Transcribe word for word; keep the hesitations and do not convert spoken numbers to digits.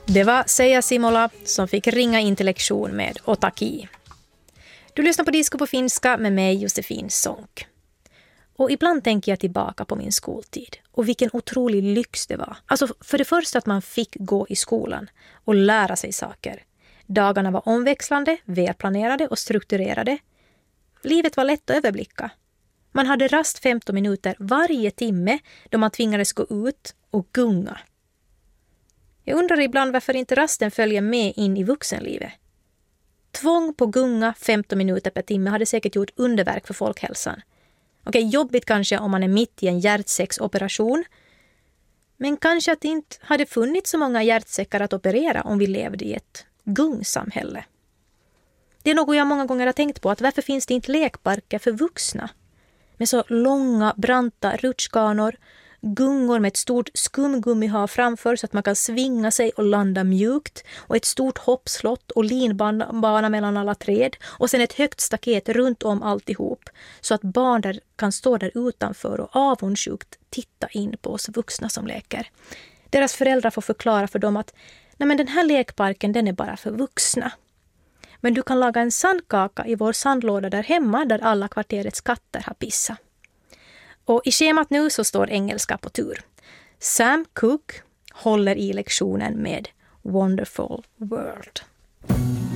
Det var Seija Simola som fick ringa in till lektion med Otaki. Du lyssnar på Disco på finska med mig, Josefin Sonck. Och ibland tänker jag tillbaka på min skoltid. Och vilken otrolig lyx det var. Alltså för det första att man fick gå i skolan och lära sig saker. Dagarna var omväxlande, välplanerade och strukturerade. Livet var lätt att överblicka. Man hade rast femton minuter varje timme då man tvingades gå ut och gunga. Jag undrar ibland varför inte rasten följer med in i vuxenlivet. Tvång på gunga femton minuter per timme hade säkert gjort underverk för folkhälsan. Okej, jobbigt kanske om man är mitt i en hjärtsäcksoperation. Men kanske att det inte hade funnits så många hjärtsäckar att operera om vi levde i ett gungsamhälle. Det är något jag många gånger har tänkt på, att varför finns det inte lekparker för vuxna? Med så långa, branta rutschkanor, gungor med ett stort skumgummihav framför så att man kan svinga sig och landa mjukt, och ett stort hoppslott och linbana mellan alla träd, och sen ett högt staket runt om alltihop så att barn där kan stå där utanför och avundsjukt titta in på oss vuxna som leker. Deras föräldrar får förklara för dem att nej, men den här lekparken den är bara för vuxna. Men du kan laga en sandkaka i vår sandlåda där hemma där alla kvarterets katter har pissat. Och i schemat nu så står engelska på tur. Sam Cooke håller i lektionen med Wonderful World.